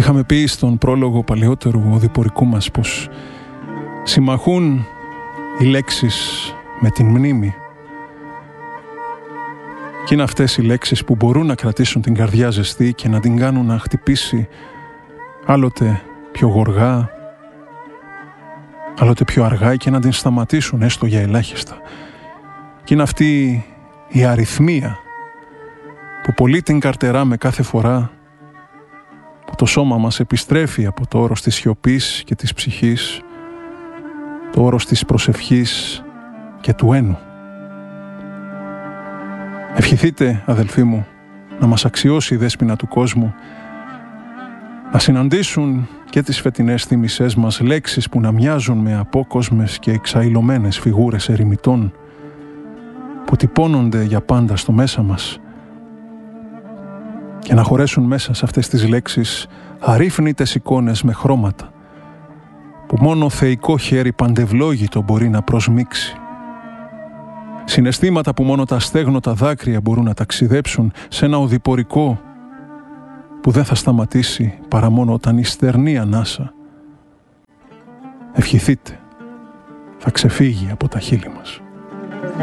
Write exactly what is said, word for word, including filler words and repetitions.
Είχαμε πει στον πρόλογο παλαιότερου οδηπορικού μας πως συμμαχούν οι λέξεις με την μνήμη. Και είναι αυτές οι λέξεις που μπορούν να κρατήσουν την καρδιά ζεστή και να την κάνουν να χτυπήσει άλλοτε πιο γοργά, άλλοτε πιο αργά και να την σταματήσουν έστω για ελάχιστα. Και είναι αυτή η αριθμία που πολύ την καρτεράμε κάθε φορά που το σώμα μας επιστρέφει από το όρος της σιωπής και της ψυχής, το όρος της προσευχής και του ένου. Ευχηθείτε, αδελφοί μου, να μας αξιώσει η δέσποινα του κόσμου, να συναντήσουν και τις φετινές θύμησές μας λέξεις που να μοιάζουν με απόκοσμες και εξαϊλωμένες φιγούρες ερημιτών που τυπώνονται για πάντα στο μέσα μας και να χωρέσουν μέσα σε αυτές τις λέξεις αρρύφνητες εικόνες με χρώματα που μόνο θεϊκό χέρι παντευλόγητο μπορεί να προσμίξει. Συναισθήματα που μόνο τα στέγνοτα δάκρυα μπορούν να ταξιδέψουν σε ένα οδηπορικό που δεν θα σταματήσει παρά μόνο όταν η στερνή ανάσα, ευχηθείτε, θα ξεφύγει από τα χείλη μας.